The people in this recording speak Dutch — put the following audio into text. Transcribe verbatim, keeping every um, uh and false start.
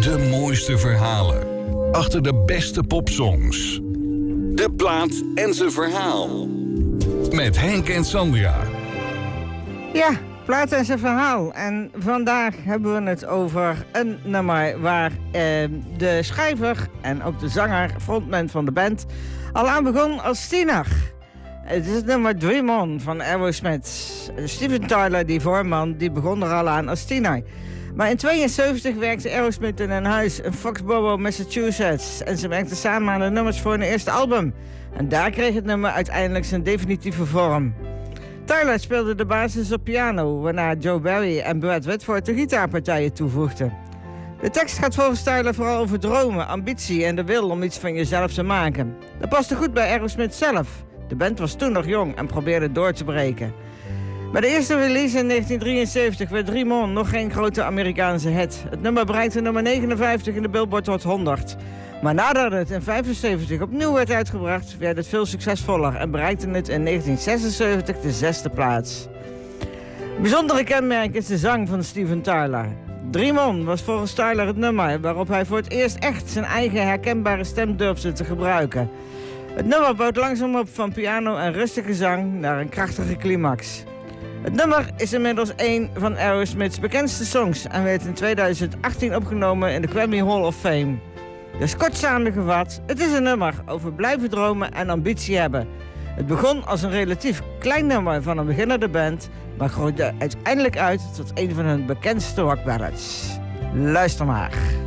De mooiste verhalen. Achter de beste popsongs. De plaat en zijn verhaal. Met Henk en Sandra. Ja, plaat en zijn verhaal. En vandaag hebben we het over een nummer waar eh, de schrijver en ook de zanger, frontman van de band, al aan begon als tiener. Het is het nummer Dream On van Aerosmith. Steven Tyler, die voorman, die begon er al aan als tiener. Maar in negentien tweeënzeventig werkte Aerosmith in een huis in Foxborough, Massachusetts. En ze werkten samen aan de nummers voor hun eerste album. En daar kreeg het nummer uiteindelijk zijn definitieve vorm. Tyler speelde de basis op piano, waarna Joe Barry en Brad Whitford de gitaarpartijen toevoegden. De tekst gaat volgens Tyler vooral over dromen, ambitie en de wil om iets van jezelf te maken. Dat paste goed bij Aerosmith zelf. De band was toen nog jong en probeerde door te breken. Bij de eerste release in negentien drieënzeventig werd Dream On nog geen grote Amerikaanse hit. Het nummer bereikte nummer negenenvijftig in de Billboard Hot honderd. Maar nadat het in negentien vijfenzeventig opnieuw werd uitgebracht, werd het veel succesvoller en bereikte het in negentien zesenzeventig de zesde plaats. Een bijzondere kenmerk is de zang van Steven Tyler. Dream On was volgens Tyler het nummer waarop hij voor het eerst echt zijn eigen herkenbare stem durfde te gebruiken. Het nummer bouwt langzaam op van piano en rustige zang naar een krachtige climax. Het nummer is inmiddels een van Aerosmith's bekendste songs en werd in tweeduizend achttien opgenomen in de Grammy Hall of Fame. Dus kort samengevat, het is een nummer over blijven dromen en ambitie hebben. Het begon als een relatief klein nummer van een beginnende band, maar groeide uiteindelijk uit tot een van hun bekendste rockballads. Luister maar.